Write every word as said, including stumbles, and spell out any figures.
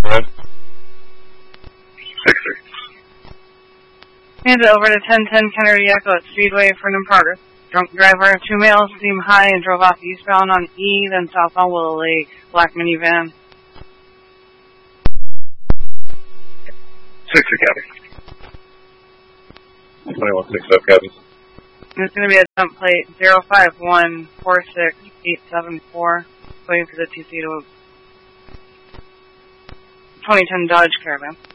Road. six three. Hand it over to ten ten Kennedy Echo at Speedway for Parker. Drunk driver, two males, seemed high and drove off eastbound on E, then southbound Willow Lake. Black minivan. six three copy. twenty-one six oh copy. It's going to be a dump plate zero five one four six eight seven four. Waiting for the T C to twenty ten Dodge Caravan.